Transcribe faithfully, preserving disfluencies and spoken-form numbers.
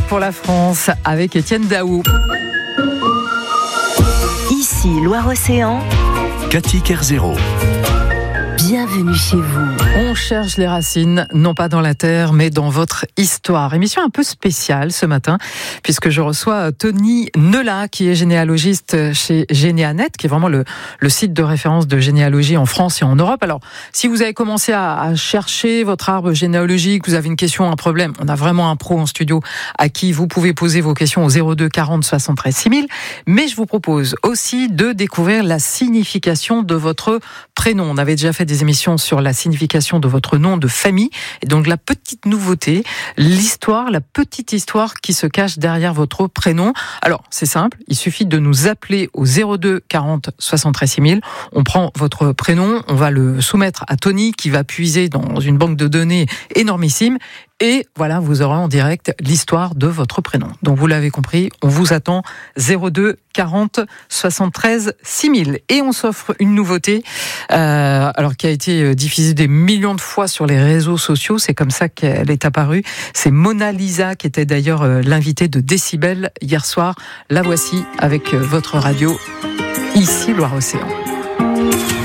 pour la France avec Étienne Daou. Ici Loire-Océan. Cathy Kerzero. Bienvenue chez vous. On cherche les racines, non pas dans la terre, mais dans votre histoire. Émission un peu spéciale ce matin, puisque je reçois Tony Neula, qui est généalogiste chez Généanet, qui est vraiment le, le site de référence de généalogie en France et en Europe. Alors, si vous avez commencé à, à chercher votre arbre généalogique, vous avez une question, un problème, on a vraiment un pro en studio à qui vous pouvez poser vos questions au zéro deux quarante soixante-treize six mille. Mais je vous propose aussi de découvrir la signification de votre prénom. On avait déjà fait des émissions sur la signification de votre nom de famille. Et donc la petite nouveauté, l'histoire, la petite histoire qui se cache derrière votre prénom. Alors, c'est simple, il suffit de nous appeler au zéro deux quarante soixante-treize six mille. On prend votre prénom, on va le soumettre à Tony qui va puiser dans une banque de données énormissime. Et voilà, vous aurez en direct l'histoire de votre prénom. Donc vous l'avez compris, on vous attend zéro deux quarante soixante-treize six mille. Et on s'offre une nouveauté, euh, alors qui a été diffusée des millions de fois sur les réseaux sociaux. C'est comme ça qu'elle est apparue. C'est Mona Lisa qui était d'ailleurs l'invitée de Décibel hier soir. La voici avec votre radio, ici Loire-Océan.